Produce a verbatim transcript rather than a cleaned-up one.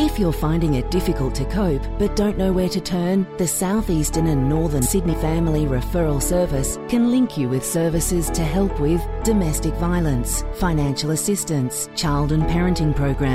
If you're finding it difficult to cope but don't know where to turn, the South Eastern and Northern Sydney Family Referral Service can link you with services to help with domestic violence, financial assistance, child and parenting programs,